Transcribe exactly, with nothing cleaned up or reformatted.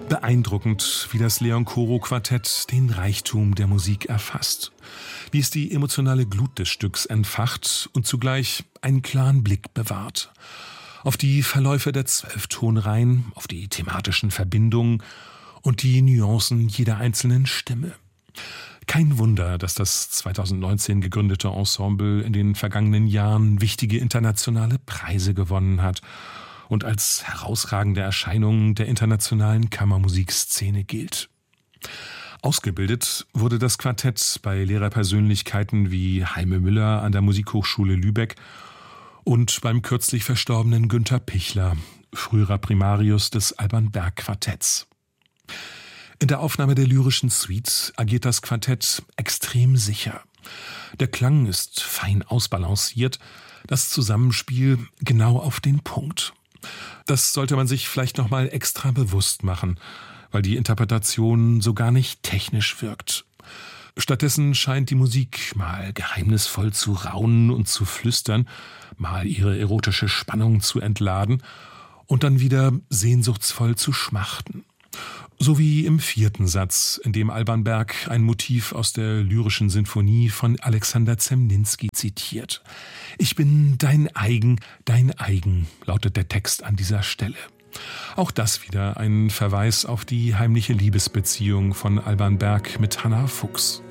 Beeindruckend, wie das Leon-Koro-Quartett den Reichtum der Musik erfasst. Wie es die emotionale Glut des Stücks entfacht und zugleich einen klaren Blick bewahrt. Auf die Verläufe der Zwölftonreihen, auf die thematischen Verbindungen und die Nuancen jeder einzelnen Stimme. Kein Wunder, dass das zweitausendneunzehn gegründete Ensemble in den vergangenen Jahren wichtige internationale Preise gewonnen hat und als herausragende Erscheinung der internationalen Kammermusikszene gilt. Ausgebildet wurde das Quartett bei Lehrerpersönlichkeiten wie Heime Müller an der Musikhochschule Lübeck und beim kürzlich verstorbenen Günter Pichler, früherer Primarius des Alban Berg Quartetts. In der Aufnahme der lyrischen Suite agiert das Quartett extrem sicher. Der Klang ist fein ausbalanciert, das Zusammenspiel genau auf den Punkt. Das sollte man sich vielleicht nochmal extra bewusst machen, weil die Interpretation so gar nicht technisch wirkt. Stattdessen scheint die Musik mal geheimnisvoll zu raunen und zu flüstern, mal ihre erotische Spannung zu entladen und dann wieder sehnsuchtsvoll zu schmachten. So wie im vierten Satz, in dem Alban Berg ein Motiv aus der lyrischen Sinfonie von Alexander Zemlinsky zitiert. Ich bin dein Eigen, dein Eigen, lautet der Text an dieser Stelle. Auch das wieder ein Verweis auf die heimliche Liebesbeziehung von Alban Berg mit Hannah Fuchs.